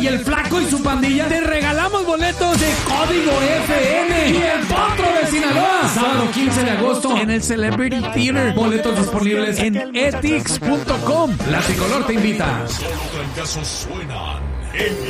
y el Flaco y su pandilla te regalamos boletos de Código FM y el Potro de Sinaloa. Sábado 15 de agosto en el Celebrity Theater. Boletos disponibles en etix.com. La Tricolor te invita. Solo trancazos suenan.